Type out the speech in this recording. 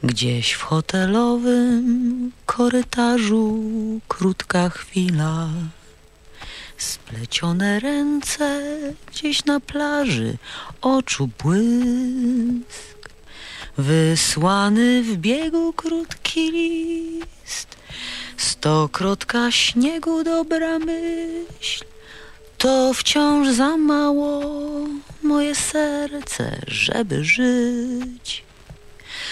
Gdzieś w hotelowym korytarzu krótka chwila. Splecione ręce gdzieś na plaży, oczu błysk. Wysłany w biegu krótki list. Stokrotka śniegu, dobra myśl. To wciąż za mało, moje serce, żeby żyć.